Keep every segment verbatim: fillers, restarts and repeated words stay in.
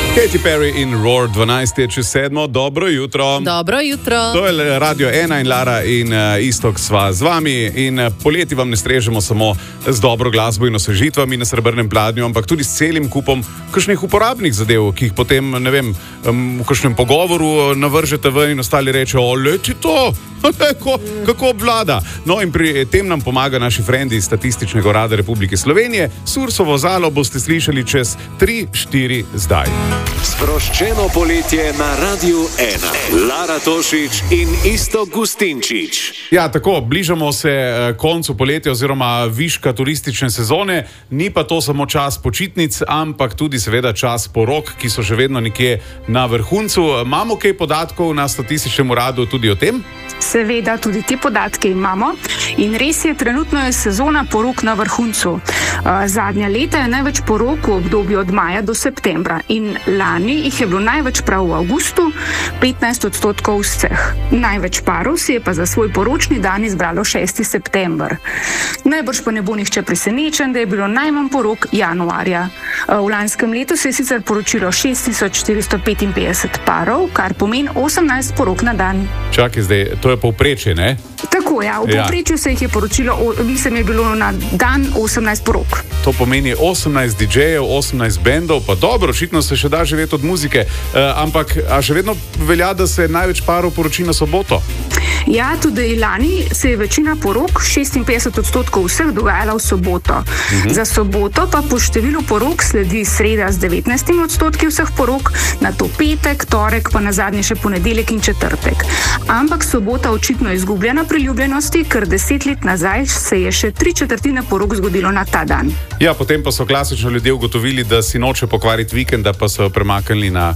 Katy Perry in Roar, dvanajst je čez sedmo, dobro jutro. Dobro jutro. To je Radio ena in Lara in uh, Iztok sva z vami in uh, poleti vam ne strežemo samo z dobro glasbo in osvežitvami na srebrnem pladnju, ampak tudi s celim kupom kakšnih uporabnih zadev, ki jih potem, ne vem, um, v kakšnem pogovoru navržete ven in ostali rečejo, o, leti to, kako, kako obvlada. No in pri tem nam pomaga naši frendi iz Statističnega urada Republike Slovenije. Sursovo zalo boste slišali čez tri štiri zdaj. Sproščeno poletje na Radiu ena. Lara Tošič in Iztok Gustinčič. Ja, tako, bližamo se eh, koncu poletja oziroma viška turistične sezone. Ni pa to samo čas počitnic, ampak tudi seveda čas porok, ki so še vedno nekje na vrhuncu. Imamo kaj podatkov na Statističnem uradu tudi o tem? Seveda, tudi te podatke imamo in res je, trenutno je sezona porok na vrhuncu. Zadnja leta je največ porok v obdobju od maja do septembra in lani jih je bilo največ prav v avgustu, petnajst odstotkov vseh. Največ parov si je pa za svoj poročni dan izbralo šesti september. Najbrž pa ne bo nihče presenečen, da je bilo najmanj porok januarja. V lanskem letu se je sicer poročilo šest tisoč štiristo petinpetdeset parov, kar pomeni osemnajst porok na dan. Čakaj zdaj, to je povprečje, ne? Tako, ja, v povprečju se jih je poročilo, mislim, je bilo na dan osemnajst porok. To pomeni osemnajst didžejev, osemnajst bendov, pa dobro, očitno se še da živeti od muzike, e, ampak a še vedno velja, da se največ parov poroči na soboto? Ja, tudi lani se je večina porok, šestinpetdeset odstotkov vseh, dogajala v soboto. Mhm. Za soboto pa po številu porok sledi sreda z devetnajstimi odstotki vseh porok, nato petek, torek, pa nazadnje še ponedeljek in četrtek. Ampak sobota očitno izgublja na priljubljenosti, ker deset let nazaj se je še tri četrtine porok zgodilo na ta dan. Ja, potem pa so klasično ljudje ugotovili, da si noče pokvariti vikenda, pa so premaknili na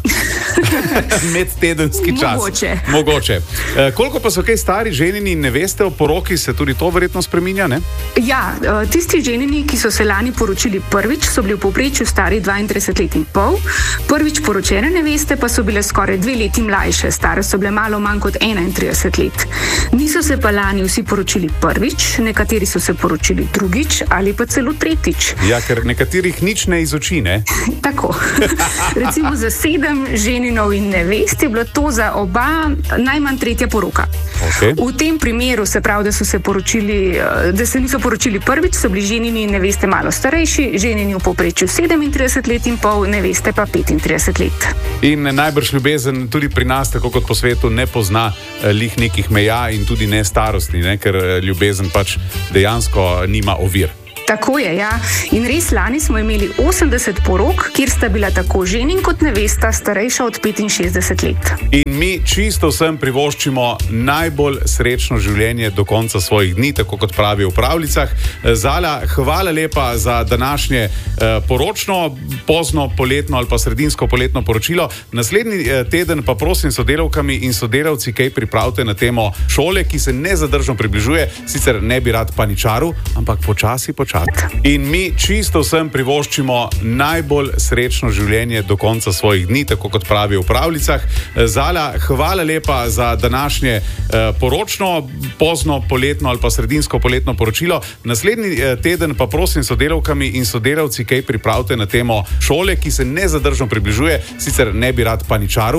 medtedenski čas. Mogoče. Mogoče. E, koliko pa so kaj stari ženini in neveste o poroki, se tudi to verjetno spreminja, ne? Ja, tisti ženini, ki so se lani poročili prvič, so bili v povprečju stari dvaintrideset let in pol, prvič poročene neveste pa so bile skoraj dve leti mlajše, stare so bile malo manj kot enaintrideset let. Niso se pa lani vsi poročili prvič, nekateri so se poročili drugič ali pa celo tretjič. Ja, ker nekaterih nič ne izuči, ne? Tako. Recimo za sedem ženinov in nevest je bilo to za oba najmanj tretja poroka. Okay. V tem primeru se pravi, da so se poročili, da se niso poročili prvič, so bili ženini in neveste malo starejši, ženini v povprečju sedemintrideset let in pol, neveste pa petintrideset let. In najbrž ljubezen tudi pri nas, tako kot po svetu, ne pozna lih nekih meja in tudi ne starosti, ne? Ker ljubezen pač dejansko nima ovir. Tako je, ja. In res lani smo imeli osemdeset porok, kjer sta bila tako ženin kot nevesta starejša od petinšestdeset let. In mi čisto vsem privoščimo najbolj srečno življenje do konca svojih dni, tako kot pravijo v pravljicah. Zala, hvala lepa za današnje eh, poročno, pozno poletno ali pa sredinsko poletno poročilo. Naslednji eh, teden pa prosim sodelavkami in sodelavci, kaj pripravite na temo šole, ki se nezadržno približuje, sicer ne bi rad paničaril, ampak počasi, počasi. In mi čisto vsem privoščimo najbolj srečno življenje do konca svojih dni, tako kot pravijo v pravljicah. Zala, hvala lepa za današnje eh, poročno, pozno poletno ali pa sredinsko poletno poročilo. Naslednji eh, teden pa prosim sodelavkami in sodelavci, kaj pripravite na temo šole, ki se nezadržno približuje, sicer ne bi rad paničaril.